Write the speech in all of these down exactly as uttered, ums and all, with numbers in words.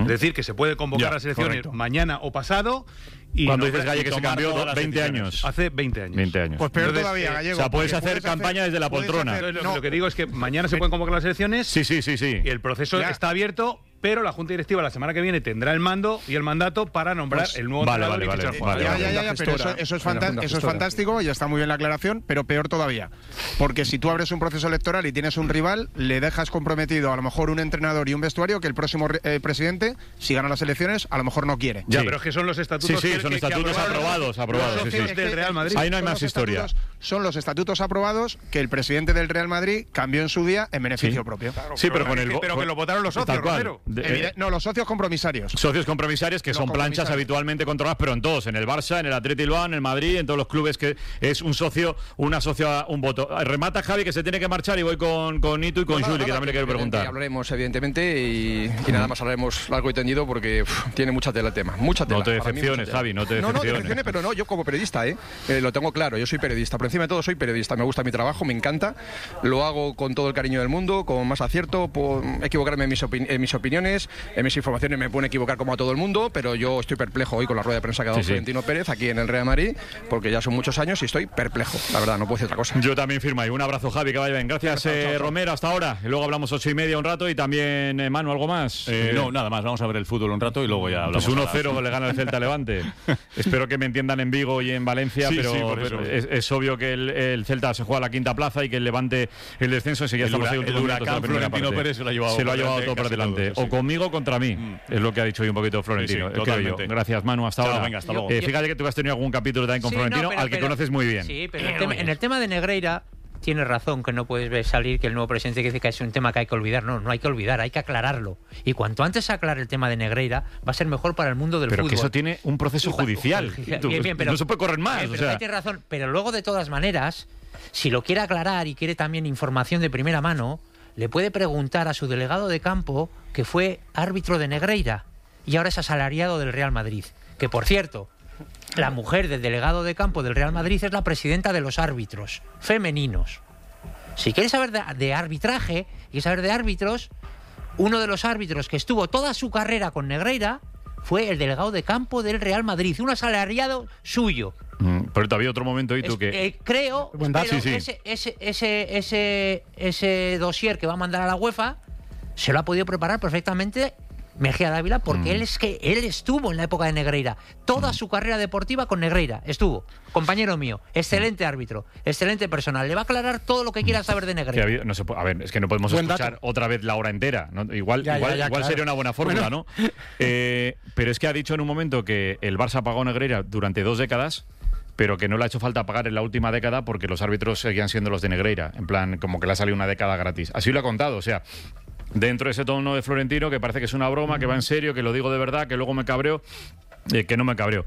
decir que se puede convocar Ya, las elecciones correcto. mañana o pasado. Y Cuando nombrar- dices, Galle, y que se tomar cambió todas las veinte decisiones. años. Hace veinte años. veinte años. Pues peor Entonces, todavía, eh, Gallego. o sea, puedes porque hacer campaña desde la puedes poltrona. hacer- Lo, no, lo que digo es que mañana se pueden convocar las elecciones. Sí, sí, sí, sí. Y el proceso Ya. está abierto, pero la Junta Directiva la semana que viene tendrá el mando y el mandato para nombrar Pues, el nuevo vale, entrenador vale, y fichar vale, jugadores. vale, Ya, vale. ya, ya, ya, pero eso, eso es, fanta- eso es fantástico, ya está muy bien la aclaración, pero peor todavía. Porque si tú abres un proceso electoral y tienes un rival, le dejas comprometido a lo mejor un entrenador y un vestuario que el próximo eh, presidente, si gana las elecciones, a lo mejor no quiere. Ya, Sí. pero es que son los Sí, estatutos sí, que, son que- que estatutos aprobados, aprobados, los sí, socios sí. del Real Madrid. Ahí no hay Son más los historia. estatutos- Son los estatutos aprobados que el presidente del Real Madrid cambió en su día en beneficio Sí. propio. Sí, pero con el pero que lo votaron los tal socios, cual. Romero. De- Evide- eh, no, los socios compromisarios. Socios compromisarios que Los son planchas compromisarios. habitualmente controladas, pero en todos, en el Barça, en el Athletic Bilbao, en el Madrid, en todos los clubes que es un socio, una socia, un voto. Remata Javi, que se tiene que marchar, y voy con, con Nito y con No, nada, Juli, que nada, también le quiero evidentemente preguntar. Hablaremos, evidentemente, y, y nada más hablaremos largo y tendido porque uf, tiene mucha tela el tema. Mucha tela. No te Para mí, decepciones, mucha tela. Javi, no te No, no, decepciones. decepciones, pero no, yo como periodista, ¿eh? Eh, lo tengo claro, yo soy periodista. Por encima de todo, soy periodista. Me gusta mi trabajo, me encanta. Lo hago con todo el cariño del mundo, con más acierto. Puedo equivocarme en mis, opin- en mis opiniones, en mis informaciones me pueden equivocar como a todo el mundo, pero yo estoy perplejo hoy con la rueda de prensa que ha dado Sí, sí. Florentino Pérez aquí en el Real Madrid, porque ya son muchos años y estoy perplejo. La verdad, no puedo decir otra cosa. Yo también firmo ahí. Un abrazo, Javi, que vaya bien. Gracias, eh, Romero, hasta ahora. Y luego hablamos ocho y media un rato y también, eh, Manu, ¿algo más? Eh, no, nada más. Vamos a ver el fútbol un rato y luego ya hablamos. Pues uno a las- cero le gana el Celta a Levante. Espero que me entiendan en Vigo y en Valencia, Sí, pero sí, por eso. es, es obvio que el, el Celta se juega a la quinta plaza y que el Levante el descenso. Enseguida El estamos hura- ahí el últimos minutos de la huracán primera Florentino parte. Pérez se lo ha llevado Se lo ha por llevado delante todo por casi delante. todo, sí. O conmigo o contra mí. Mm. Es lo que ha dicho hoy un poquito Florentino. Sí, sí, creo yo. totalmente. Gracias, Manu, hasta Chao, ahora. venga, hasta luego. Eh, fíjate que tú has tenido algún capítulo también con Sí, Florentino, no, pero- al que pero- conoces muy bien. Sí, pero el tema- en el tema de Negreira tienes razón, que no puedes ver salir que el nuevo presidente dice que es un tema que hay que olvidar. No, no hay que olvidar, hay que aclararlo. Y cuanto antes se aclare el tema de Negreira, va a ser mejor para el mundo del Pero fútbol. que eso tiene un proceso Y va- judicial. Bien, Tú, bien, pero- no se puede correr más. Bien, o pero sea. ahí tienes razón. Pero luego, de todas maneras, si lo quiere aclarar y quiere también información de primera mano, le puede preguntar a su delegado de campo, que fue árbitro de Negreira y ahora es asalariado del Real Madrid. Que, por cierto, la mujer del delegado de campo del Real Madrid es la presidenta de los árbitros femeninos. Si quieres saber de, de arbitraje y saber de árbitros, uno de los árbitros que estuvo toda su carrera con Negreira fue el delegado de campo del Real Madrid, un asalariado suyo. Mm, pero todavía otro momento y tú Es- que. eh, creo Buen dato. pero Sí, sí. Ese, ese, ese, ese, ese dossier que va a mandar a la UEFA se lo ha podido preparar perfectamente Mejía Dávila, porque Mm. él es que él estuvo en la época de Negreira. Toda su carrera deportiva con Negreira estuvo. Compañero mío, excelente árbitro, excelente personal. Le va a aclarar todo lo que quiera saber de Que ha Negreira. habido- no se puede- a ver, es que no podemos Buen escuchar dato. otra vez la hora entera. ¿no? Igual, Ya, ya, igual, ya, igual claro. sería una buena fórmula, ¿no? Eh, pero es que ha dicho en un momento que el Barça pagó a Negreira durante dos décadas, pero que no le ha hecho falta pagar en la última década porque los árbitros seguían siendo los de Negreira. En plan, como que le ha salido una década gratis. Así lo ha contado, o sea. Dentro de ese tono de Florentino, que parece que es una broma, que va en serio, que lo digo de verdad, que luego me cabreo, eh, que no me cabreo.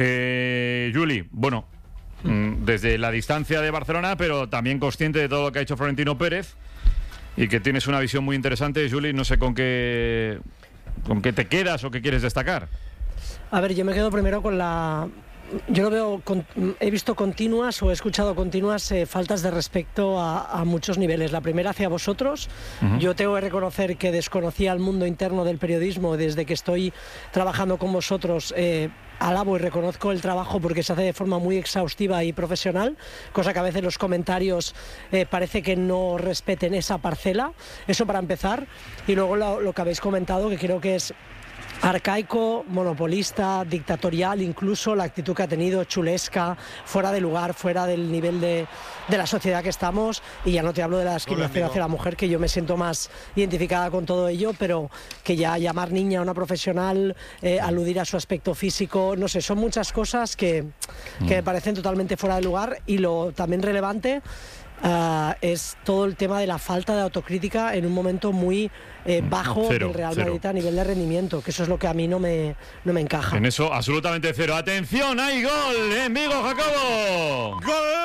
Eh, Juli, bueno, mm, desde la distancia de Barcelona, pero también consciente de todo lo que ha hecho Florentino Pérez y que tienes una visión muy interesante, Juli, no sé con qué, con qué te quedas o qué quieres destacar. A ver, yo me quedo primero con la... Yo lo veo, con- he visto continuas o he escuchado continuas eh, faltas de respeto a, a muchos niveles. La primera hacia vosotros. Ujú. Yo tengo que reconocer que desconocía el mundo interno del periodismo desde que estoy trabajando con vosotros. Eh, alabo y reconozco el trabajo porque se hace de forma muy exhaustiva y profesional, cosa que a veces los comentarios eh, parece que no respeten esa parcela. Eso para empezar. Y luego lo, lo que habéis comentado, que creo que es arcaico, monopolista, dictatorial, incluso la actitud que ha tenido, chulesca, fuera de lugar, fuera del nivel de, de la sociedad que estamos, y ya no te hablo de la discriminación hacia la mujer, que yo me siento más identificada con todo ello, pero que ya llamar niña a una profesional, eh, aludir a su aspecto físico, no sé, son muchas cosas que, que me parecen totalmente fuera de lugar. Y lo también relevante Uh, es todo el tema de la falta de autocrítica en un momento muy eh, bajo Cero, del Real cero. Madrid a nivel de rendimiento, que eso es lo que a mí no me, no me encaja. En eso, absolutamente cero. ¡Atención! ¡Hay gol en Vigo, Jacobo!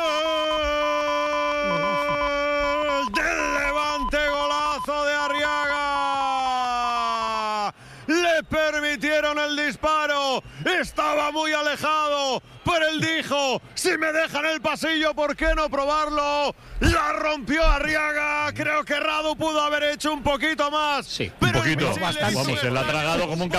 ¡Gol del Levante! ¡Golazo de Arriaga! Le permitieron el disparo. Estaba muy alejado, pero él dijo: si me dejan el pasillo, ¿por qué no probarlo? La rompió Arriaga. Creo que Radu pudo haber hecho un poquito más. Sí, pero un poquito. el misil Vamos, se la ha tragado como un